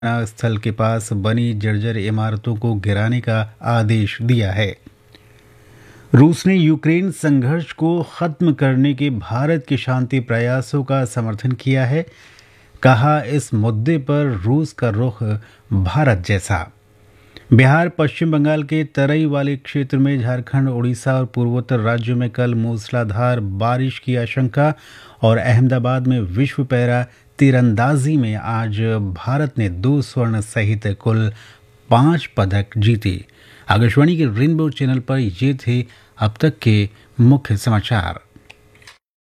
स्थल के पास बनी जर्जर इमारतों को गिराने का आदेश दिया है। रूस ने यूक्रेन संघर्ष को खत्म करने के भारत के शांति प्रयासों का समर्थन किया है। कहा, इस मुद्दे पर रूस का रुख भारत जैसा। बिहार पश्चिम बंगाल के तराई वाले क्षेत्र में झारखंड, उड़ीसा और पूर्वोत्तर राज्यों में कल मूसलाधार बारिश की आशंका। और अहमदाबाद में विश्व पैरा तीरंदाजी में आज भारत ने 2 स्वर्ण सहित कुल 5 पदक जीते। आकाशवाणी के रेनबो चैनल पर ये थे अब तक के मुख्य समाचार।